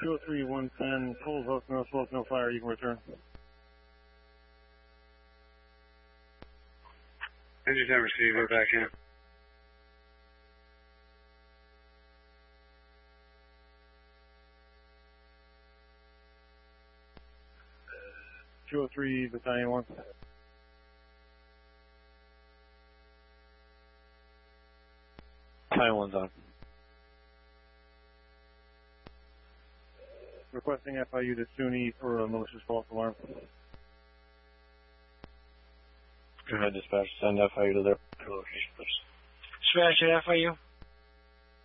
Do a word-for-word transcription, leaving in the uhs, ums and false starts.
two oh three, one ten, Coles House, no smoke, no fire, you can return. Engine ten received, we're back in. two oh three, Battalion one. Battalion one's on. Requesting F I U to SUNY for a malicious false alarm. Go ahead, dispatch. Send F I U to their location, please. Dispatch at F I U.